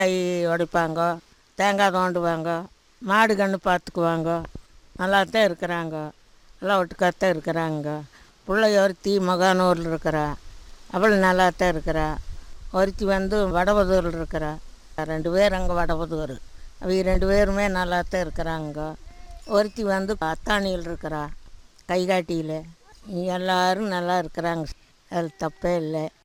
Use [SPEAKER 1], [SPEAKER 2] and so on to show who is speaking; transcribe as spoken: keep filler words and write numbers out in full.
[SPEAKER 1] கை உடைப்பாங்க, தேங்காய் தோண்டுவாங்க, மாடு கன்று பார்த்துக்குவாங்க. நல்லாத்தான் இருக்கிறாங்க. எல்லாம் ஒட்டுக்காத்தான் இருக்கிறாங்க. பிள்ளை ஒருத்தி மொகானூரில் இருக்கிறா, அவள் நல்லாத்தான் இருக்கிறா. ஒருத்தி வந்து வடவதூரில் இருக்கிறா. ரெண்டு பேர் அங்கே வடவதூர். அவங்க ரெண்டு பேருமே நல்லாத்தான் இருக்கிறாங்க. ஒருத்தி வந்து அத்தானியில் இருக்கிறா, கைகாட்டியில். எல்லாரும் நல்லா இருக்கிறாங்க. அது தப்பே இல்லை.